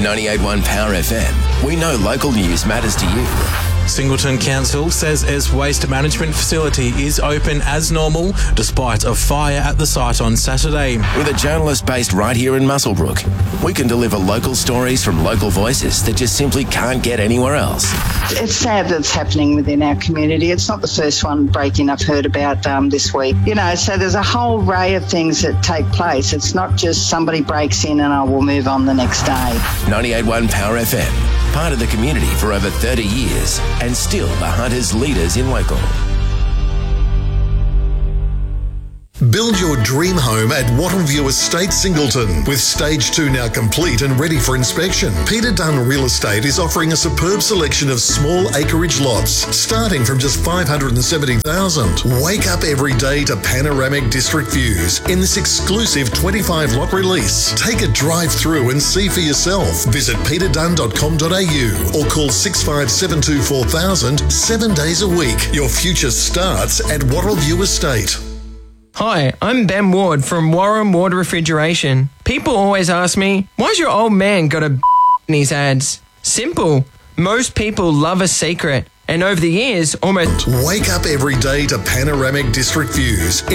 98.1 Power FM. We know local news matters to you. Singleton Council says its waste management facility is open as normal despite a fire at the site on Saturday. With a journalist based right here in Muswellbrook, we can deliver local stories from local voices that just simply can't get anywhere else. It's sad that it's happening within our community. It's not the first one break-in I've heard about this week. So there's a whole array of things that take place. It's not just somebody breaks in and I will move on the next day. 98.1 Power FM, part of the community for over 30 years and still the Hunters leaders in local. Build your dream home at Wattleview Estate, Singleton. With Stage 2 now complete and ready for inspection, Peter Dunn Real Estate is offering a superb selection of small acreage lots, starting from just $570,000. Wake up every day to panoramic district views in this exclusive 25-lot release. Take a drive through and see for yourself. Visit peterdunn.com.au or call 6572 4000 7 days a week. Your future starts at Wattleview Estate. Hi, I'm Ben Ward from Warren Ward Refrigeration. People always ask me, why's your old man got a in his ads? Simple. Most people love a secret. And over the years, almost... Wake up every day to panoramic district views